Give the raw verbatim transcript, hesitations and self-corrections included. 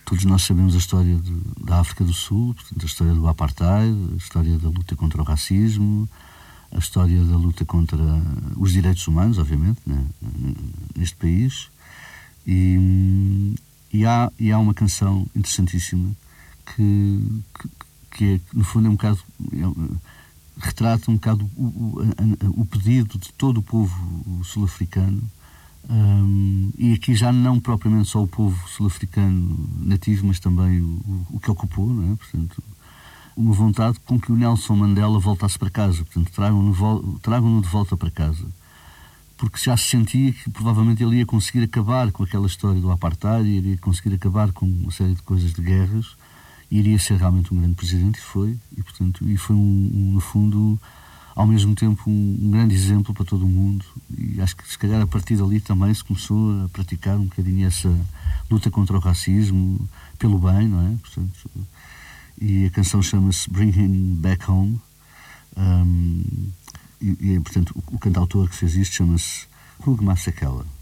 Todos nós sabemos a história de, da África do Sul, portanto, a história do apartheid, a história da luta contra o racismo, a história da luta contra os direitos humanos, obviamente, né, neste país. E, e, há, e há uma canção interessantíssima que, que, que é, no fundo, é um bocado... É, retrata um bocado o, o, o pedido de todo o povo sul-africano. Um, e aqui já não propriamente só o povo sul-africano nativo, mas também o, o que ocupou, não é? Portanto, uma vontade com que o Nelson Mandela voltasse para casa, portanto, tragam-no, tragam-no de volta para casa, porque já se sentia que provavelmente ele ia conseguir acabar com aquela história do apartheid, iria conseguir acabar com uma série de coisas de guerras, e iria ser realmente um grande presidente, e foi, e, portanto, e foi um, um, no fundo, ao mesmo tempo um, um grande exemplo para todo o mundo, e acho que se calhar a partir dali também se começou a praticar um bocadinho essa luta contra o racismo pelo bem, não é? Portanto, e a canção chama-se Bring Him Back Home, um, e, e portanto o, o cantautor que fez isto chama-se Hugh Masekela.